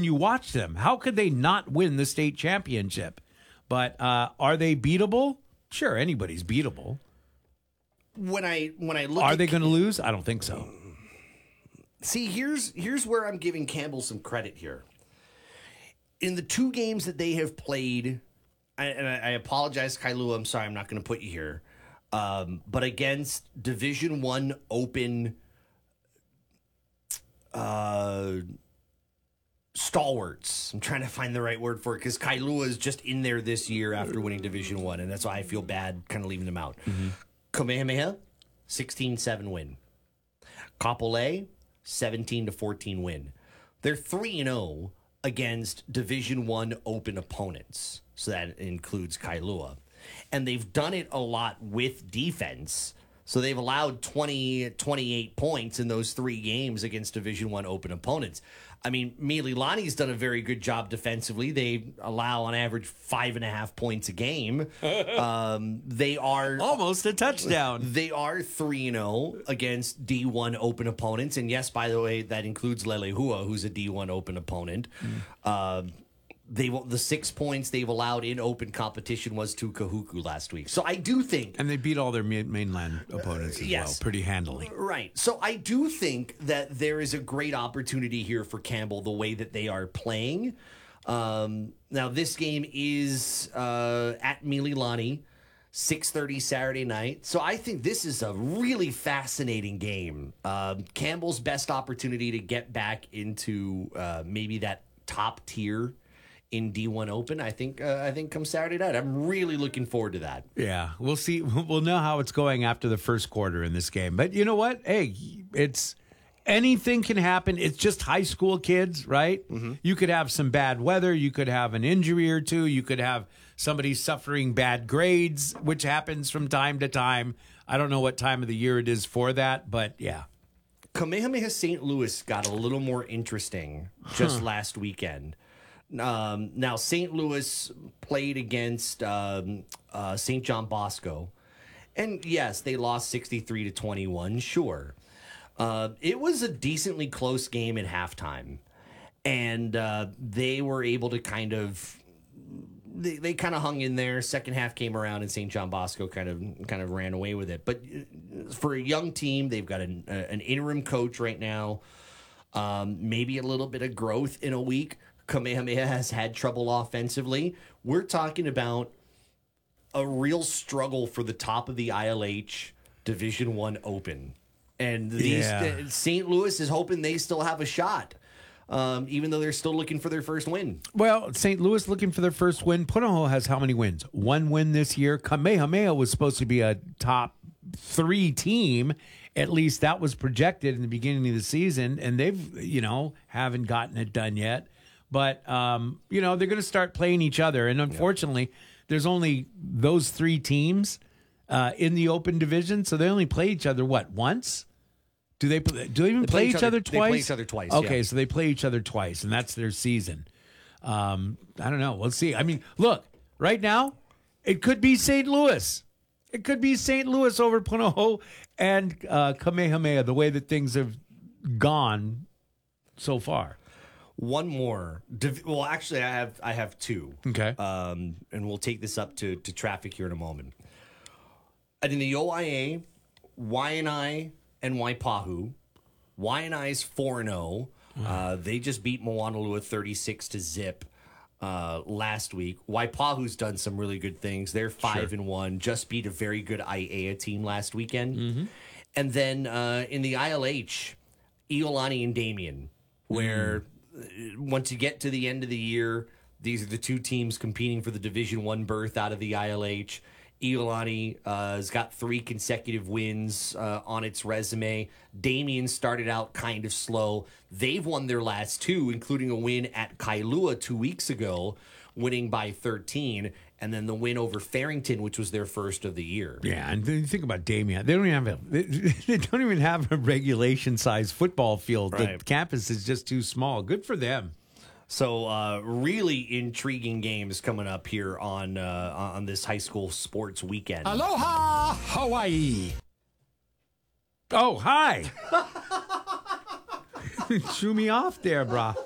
when you watch them. How could they not win the state championship? But are they beatable? Sure, anybody's beatable. When I look, Are they going to lose? I don't think so. See, here's where I'm giving Campbell some credit here. In the 2 games that they have played, and I apologize, Kailua, I'm sorry, I'm not going to put you here, but against Division I Open stalwarts. I'm trying to find the right word for it because Kailua is just in there this year after winning Division I, and that's why I feel bad kind of leaving them out. Mm-hmm. Kamehameha, 16-7 win. Kapolei, 17-14 win. They're 3-0 against Division I Open opponents. So that includes Kailua. And they've done it a lot with defense. So they've allowed 28 points in those 3 games against Division I Open opponents. I mean, Mililani's done a very good job defensively. They allow on average 5.5 points a game. They are almost a touchdown. They are 3-0 against D1 Open opponents. And yes, by the way, that includes Lelehua, who's a D1 Open opponent. The 6 points they've allowed in open competition was to Kahuku last week. So I do think... And they beat all their mainland opponents as well, pretty handily. Right. So I do think that there is a great opportunity here for Campbell, the way that they are playing. Now, this game is at Mililani, 6:30 Saturday night. So I think this is a really fascinating game. Campbell's best opportunity to get back into maybe that top tier in D1 Open, I think comes Saturday night. I'm really looking forward to that. Yeah, we'll see. We'll know how it's going after the first quarter in this game. But you know what? Hey, it's anything can happen. It's just high school kids, right? Mm-hmm. You could have some bad weather. You could have an injury or two. You could have somebody suffering bad grades, which happens from time to time. I don't know what time of the year it is for that, but yeah. Kamehameha St. Louis got a little more interesting just last weekend. Now, St. Louis played against St. John Bosco. And yes, they lost 63-21, sure. It was a decently close game at halftime. And they were able to kind of... They kind of hung in there. Second half came around and St. John Bosco kind of ran away with it. But for a young team, they've got an interim coach right now. Maybe a little bit of growth in a week. Kamehameha has had trouble offensively. We're talking about a real struggle for the top of the ILH Division I Open. And St. Louis is hoping they still have a shot, even though they're still looking for their first win. Well, St. Louis looking for their first win. Punahou has how many wins? 1 win this year. Kamehameha was supposed to be a top 3 team. At least that was projected in the beginning of the season. And they've, haven't gotten it done yet. But, they're going to start playing each other. And unfortunately, there's only those 3 teams in the open division. So they only play each other, once? Do they even play each other twice? They play each other twice. Okay, so they play each other twice, and that's their season. I don't know. We'll see. I mean, look, right now, it could be St. Louis. It could be St. Louis over Punahou and Kamehameha, the way that things have gone so far. One more. Well, actually, I have 2. Okay. And we'll take this up to traffic here in a moment. And in the OIA, Waianae and Waipahu. Waianae's 4-0. They just beat Moanalua 36-0 last week. Waipahu's done some really good things. They're 5-1. Just beat a very good Aiea team last weekend. Mm-hmm. And then in the ILH, Iolani and Damien, where once you get to the end of the year, these are the 2 teams competing for the Division I berth out of the ILH. Iolani has got 3 consecutive wins on its resume. Damien started out kind of slow. They've won their last 2, including a win at Kailua 2 weeks ago, winning by 13, and then the win over Farrington, which was their first of the year. Yeah, and then you think about Damien. They don't even have a regulation-sized football field. Right. The campus is just too small. Good for them. So really intriguing games coming up here on this high school sports weekend. Aloha, Hawaii. Oh, hi. Threw me off there, brah.